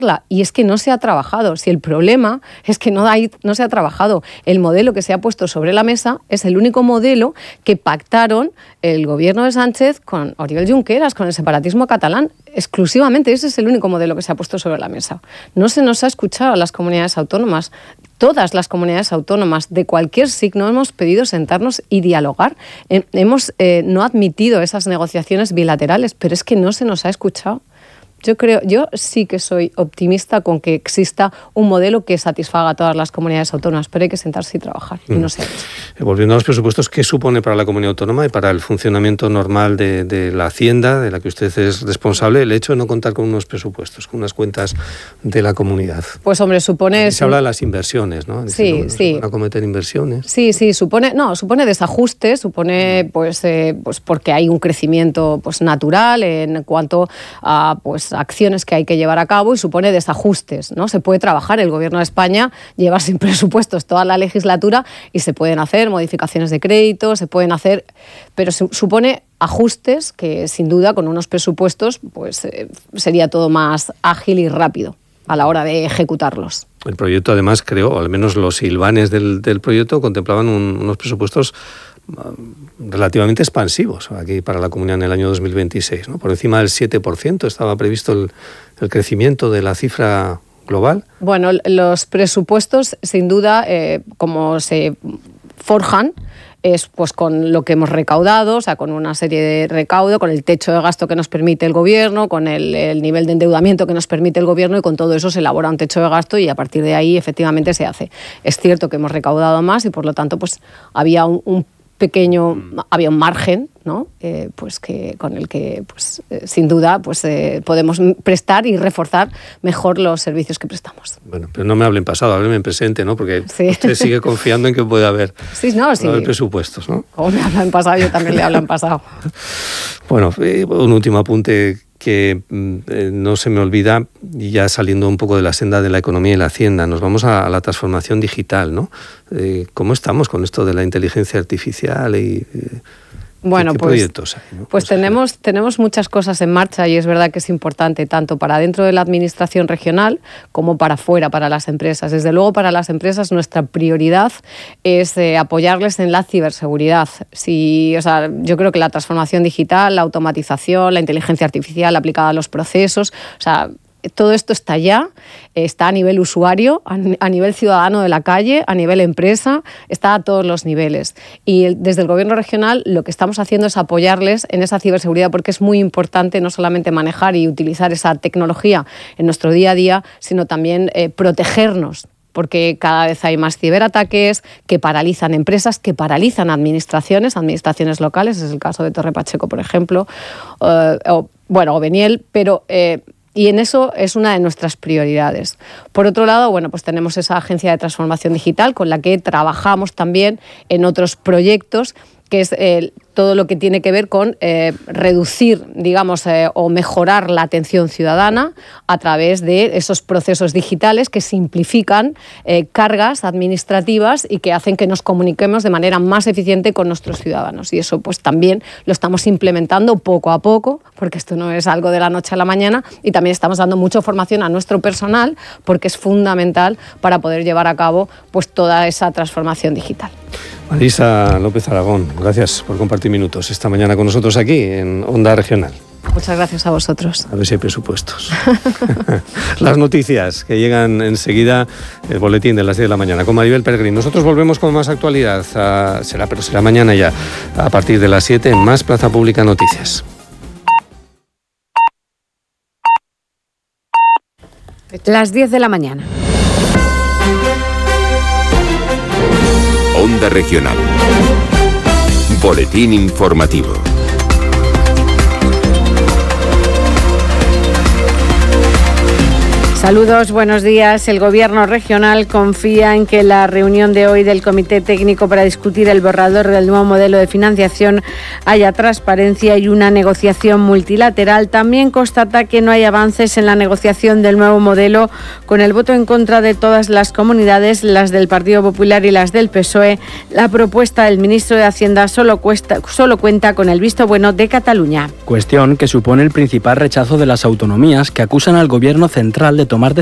y es que no se ha trabajado. Si el problema es que no se ha trabajado, el modelo que se ha puesto sobre la mesa es el único modelo que pactaron el gobierno de Sánchez con Oriol Junqueras, con el separatismo catalán, exclusivamente. Ese es el único modelo que se ha puesto sobre la mesa. No se nos ha escuchado a las comunidades autónomas. Todas las comunidades autónomas de cualquier signo hemos pedido sentarnos y dialogar. Hemos no admitido esas negociaciones bilaterales, pero es que no se nos ha escuchado. Yo sí que soy optimista con que exista un modelo que satisfaga a todas las comunidades autónomas, pero hay que sentarse y trabajar, y no se ha hecho. Volviendo a los presupuestos, ¿qué supone para la comunidad autónoma y para el funcionamiento normal de la Hacienda, de la que usted es responsable, el hecho de no contar con unos presupuestos, con unas cuentas de la comunidad? Pues hombre, supone... Se habla de las inversiones, ¿no? Sí, sí. ¿Van a cometer inversiones? Sí, supone desajustes, supone pues porque hay un crecimiento pues natural en cuanto a pues acciones que hay que llevar a cabo y supone desajustes, ¿no? Se puede trabajar, el Gobierno de España lleva sin presupuestos toda la legislatura y se pueden hacer modificaciones de crédito, se pueden hacer, pero supone ajustes que sin duda con unos presupuestos pues sería todo más ágil y rápido a la hora de ejecutarlos. El proyecto además creo, o al menos los hilvanes del proyecto contemplaban unos presupuestos relativamente expansivos aquí para la comunidad en el año 2026, ¿no? Por encima del 7% estaba previsto el crecimiento de la cifra global. Bueno, los presupuestos sin duda como se forjan es pues con lo que hemos recaudado, o sea, con una serie de recaudo, con el techo de gasto que nos permite el Gobierno, con el nivel de endeudamiento que nos permite el Gobierno, y con todo eso se elabora un techo de gasto y a partir de ahí efectivamente se hace. Es cierto que hemos recaudado más y por lo tanto pues había había un margen, ¿no? Pues que con el que pues sin duda pues podemos prestar y reforzar mejor los servicios que prestamos. Bueno, pero no me hablen pasado, háblenme en presente, ¿no? Porque usted sigue confiando en que puede haber, haber presupuestos, ¿no? Como me hablan pasado, yo también le hablo en pasado. Bueno, un último apunte que no se me olvida, y ya saliendo un poco de la senda de la economía y la hacienda, nos vamos a la transformación digital, ¿no? ¿Cómo estamos con esto de la inteligencia artificial y bueno, ¿qué proyectos hay, ¿no? Pues tenemos muchas cosas en marcha y es verdad que es importante tanto para dentro de la administración regional como para fuera, para las empresas. Desde luego para las empresas nuestra prioridad es apoyarles en la ciberseguridad. Yo creo que la transformación digital, la automatización, la inteligencia artificial aplicada a los procesos, todo esto está a nivel usuario, a nivel ciudadano de la calle, a nivel empresa, está a todos los niveles. Y desde el Gobierno regional lo que estamos haciendo es apoyarles en esa ciberseguridad porque es muy importante no solamente manejar y utilizar esa tecnología en nuestro día a día, sino también protegernos. Porque cada vez hay más ciberataques que paralizan empresas, que paralizan administraciones locales, es el caso de Torre Pacheco, por ejemplo, o Beniel, pero... Y en eso es una de nuestras prioridades. Por otro lado, pues tenemos esa agencia de transformación digital con la que trabajamos también en otros proyectos, que es todo lo que tiene que ver con reducir, o mejorar la atención ciudadana a través de esos procesos digitales que simplifican cargas administrativas y que hacen que nos comuniquemos de manera más eficiente con nuestros ciudadanos. Y eso pues también lo estamos implementando poco a poco, porque esto no es algo de la noche a la mañana, y también estamos dando mucha formación a nuestro personal porque es fundamental para poder llevar a cabo pues toda esa transformación digital. Marisa López Aragón, gracias por compartir minutos esta mañana con nosotros aquí en Onda Regional. Muchas gracias a vosotros. A ver si hay presupuestos. Las noticias que llegan enseguida, el boletín de las 10 de la mañana con Maribel Peregrín. Nosotros volvemos con más actualidad, será mañana ya, a partir de las 7 en Más Plaza Pública Noticias. Las 10 de la mañana. Onda Regional. Boletín informativo. Saludos, buenos días. El Gobierno regional confía en que la reunión de hoy del Comité Técnico para discutir el borrador del nuevo modelo de financiación haya transparencia y una negociación multilateral. También constata que no hay avances en la negociación del nuevo modelo, con el voto en contra de todas las comunidades, las del Partido Popular y las del PSOE. La propuesta del ministro de Hacienda solo cuenta con el visto bueno de Cataluña. Cuestión que supone el principal rechazo de las autonomías, que acusan al Gobierno central de tomar